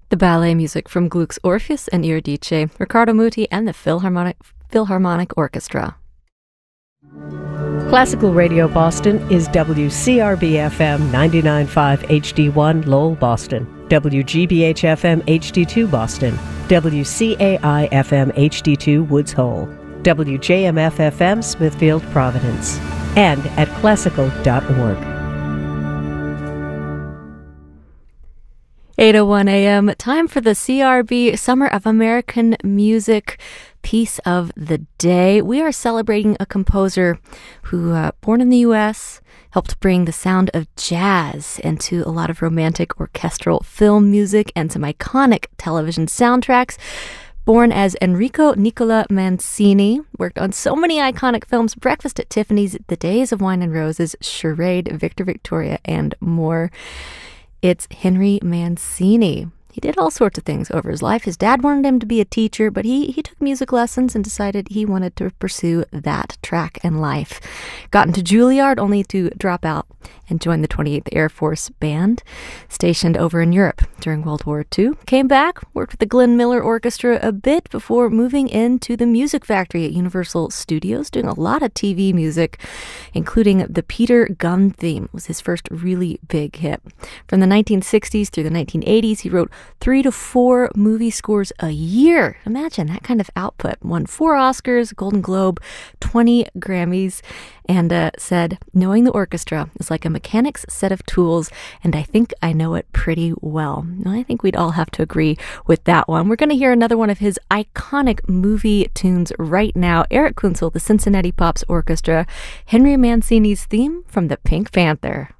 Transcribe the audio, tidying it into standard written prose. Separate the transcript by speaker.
Speaker 1: The ballet music from Gluck's Orpheus and Eurydice, Riccardo Muti, and the Philharmonic Orchestra.
Speaker 2: Classical Radio Boston is WCRB-FM 99.5 HD1 Lowell, Boston, WGBH-FM HD2 Boston, WCAI-FM HD2 Woods Hole, WJMF-FM Smithfield, Providence, and at classical.org.
Speaker 1: 8:01 a.m. Time for the CRB Summer of American Music piece of the day. We are celebrating a composer who, born in the U.S., helped bring the sound of jazz into a lot of romantic orchestral film music and some iconic television soundtracks. Born as Enrico Nicola Mancini, worked on so many iconic films: Breakfast at Tiffany's, The Days of Wine and Roses, Charade, Victor Victoria, and more. It's Henry Mancini. He did all sorts of things over his life. His dad wanted him to be a teacher, but he took music lessons and decided he wanted to pursue that track in life. Got into Juilliard only to drop out and join the 28th Air Force Band, stationed over in Europe during World War II. Came back, worked with the Glenn Miller Orchestra a bit before moving into the Music Factory at Universal Studios, doing a lot of TV music, including the Peter Gunn theme. It was his first really big hit. From the 1960s through the 1980s, he wrote 3 to 4 movie scores a year. Imagine that kind of output. Won 4 Oscars, Golden Globe, 20 Grammys, and said, knowing the orchestra is like a mechanic's set of tools, and I think I know it pretty well. I think we'd all have to agree with that one. We're going to hear another one of his iconic movie tunes right now. Eric Kunzel, the Cincinnati Pops Orchestra, Henry Mancini's theme from the Pink Panther.